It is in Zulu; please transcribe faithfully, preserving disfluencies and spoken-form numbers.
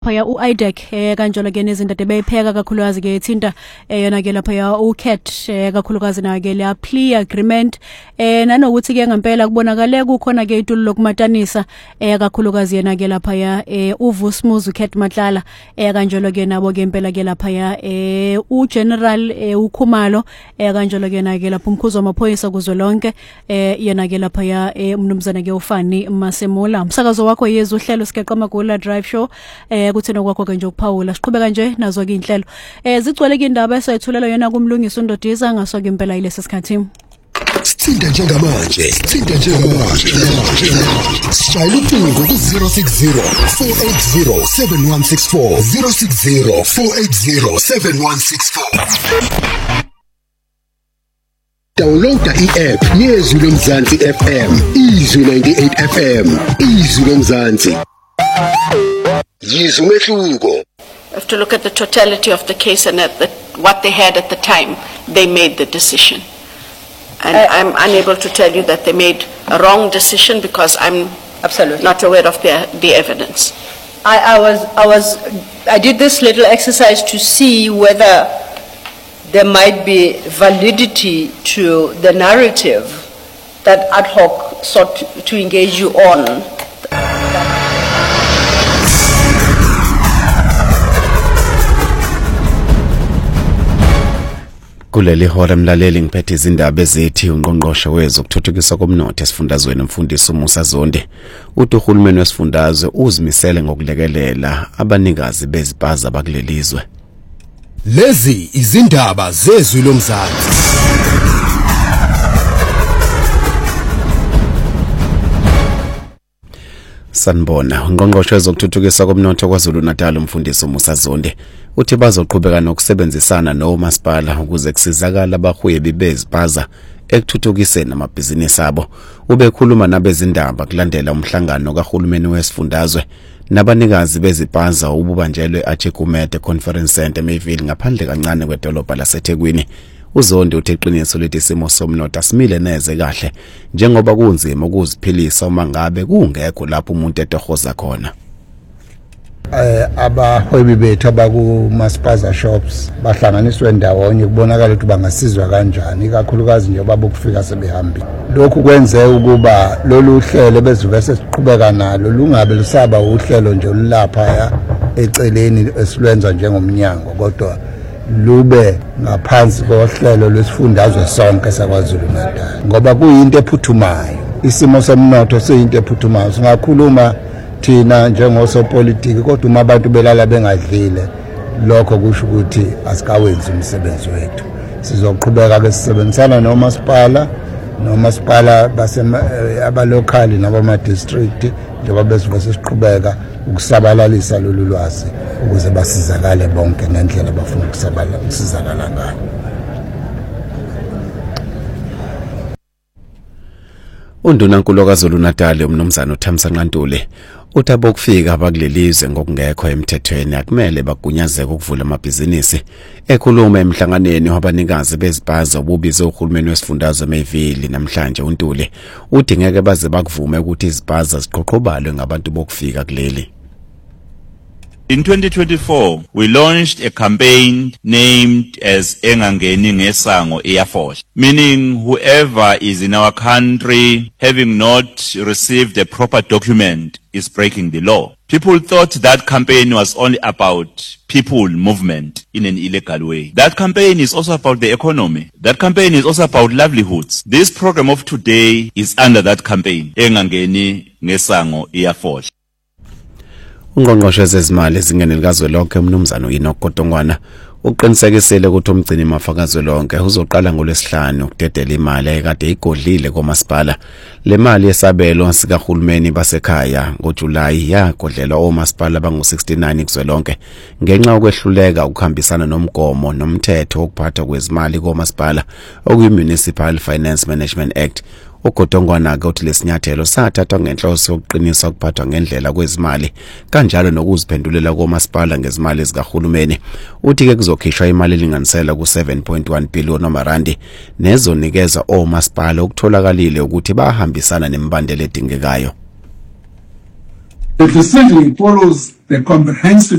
phaya uIdek eh kanjalo ke nezinto beyipheka kakhulukazi ke ithinta yona ke lapha ya uCat kakhulukazi na ke le plea agreement eh nanokuthi ke ngempela kubonakala kukhona ke itulo lokumatanisa eh kakhulukazi yena ke lapha ya eh uVusmuzi uCat Matlala eh kanjalo ke nabo ke impela ke lapha ya eh uGeneral uKhumalo eh kanjalo ke na ke lapha umkhuzo wamaphoyisa kuzolonke eh yena ke lapha ya umnumzana ke uFani Masemula umsakazo wakho yezwe uhlelo sikeqa magula drive show eh kuthina kwakho ke nje ukuphawula siqhubeka nje nazo ke inhlelo eh zigcwele ke indaba esayithulela yona kumlungisi uNdodisa ngaso ke impela ilesi sikhathi Sithinta njengamanje sithinta njengamanje Sishayela ucingo ku zero six zero four eight zero seven one six four zero six zero four eight zero seven one six four Downloada i-app Yezwi loMzansi F M Izwi ninety-eight F M Izwi loMzansi Yizwi umehluko. Have to look at the totality of the case and at the, what they had at the time they made the decision. And uh, I'm unable to tell you that they made a wrong decision because I'm absolutely not aware of the, the evidence. I, I was, I was, I did this little exercise to see whether there might be validity to the narrative that ad hoc sought to engage you on. Kuleli hora mlaleli ngiphethe izindaba ezithi ungqongqoshe wezokuthuthukiswa komnotho esifundazweni umfundisi uMusa Zondi uthi uhulumeni wesifundazwe uzimisele ngokulekelela abanikazi bezipaza abakulelizwe. Lezi izindaba zezwi loMzansi. Sanibona ungqongqoshe wezokuthuthukiswa komnotho kwaZulu Natal umfundisi uMusa Zondi uthi bazoqhubeka nokusebenzisana nomasipala ukuze kusizakala abahwebi bezipaza ekuthuthukiseni amabhizinisi abo. Ubekhuluma nabezindaba kulandela umhlangano kahulumeni wesifundazwe nabanikazi bezipaza ububanjelwe eChekumete Conference Center eMayville ngaphandle kancane kwedolobha laseThekwini. Uzondi uthi iqiniso lethi isimo somnotho asimile neze kahle njengoba kunzima ukuziphilisa uma ngabe kungekho lapho umuntu etohoza khona. Eh abahwebi bethu abaku maspaza shops bahlanganiswe ndawonye kubonakala ukuthi bangasizwa kanjani ikakhulukazi nje babukufika sebehambile. Lokhu kwenze ukuba lolu hlelo bezive sesiqhubeka nalo lungabe lusaba uhlelo nje olulapha eceleni esilwenza njengomnyango kodwa lube ngaphansi kohlelo lwesifundazwe sonke sakwaZulu Natal ngoba kuyinto ephuthumayo isimo somnotho seyinto ephuthumayo singakhuluma thina njengosopolitiki kodwa uma abantu belala bengadlile lokho kusho ukuthi asikawenzi umsebenzi wethu. Sizoqhubeka ke sisebenzisana nomasipala nomasipala base abalokali nabama district njengoba besive sesiqhubeka ukusabalalisa lolu lwazi ukuze basizakale bonke ngendlela abafuna ukusabala ukusizakala ngayo. Undunankulu kaZulu Natal umnumzana uThamsanqa Ntuli uthi abokufika abakulelizwe ngokungekho emthethweni akumele bagunyazeke ukuvula amabhizinisi. Ekhuluma emhlanganweni wabanikazi bezipaza obubize uhulumeni wesifundazwe eMayville namhlanje uNtuli uthi ngeke baze bakuvume ukuthi izipaza ziqoqobalwe ngabantu bokufika kuleli. In twenty twenty-four, we launched a campaign named as Engangeni Ngesango Iyafohla, meaning whoever is in our country having not received a proper document is breaking the law. People thought that campaign was only about people movement in an illegal way. That campaign is also about the economy. That campaign is also about livelihoods. This program of today is under that campaign, Engangeni Ngesango Iyafohla. Ungqongqoshe zezimali ezingeni likazwelonke umnumzana uEnoch Godongwana uqinisekisile ukuthi umgcini mafakazwe lonke uzoqala ngolwesihlanu ukudedela imali ekade igodlile komasipala. Le mali yesabelo sikahulumeni basekhaya ngoJulayi yagodlelwa omasipala bangu sixty-nine kuzwelonke ngenxa yokwehluleka ukuhambisana nomgomo nomthetho wokuphathwa kwezimali komasipala okuyi-Municipal Finance Management Act. uGodongwana ke uthi lesinyathelo sathathwa ngenhloso yokuqinisa ukuphathwa ngendlela kwezimali kanjalo nokuziphendulela komasipala ngezimali zikahulumeni. Uthi ke kuzokhishwa imali elinganisela ku seven point one billion randi nezonikeza omasipala ukutholakalile ukuthi bahambisana nemibandela edingekayo. The decision follows the comprehensive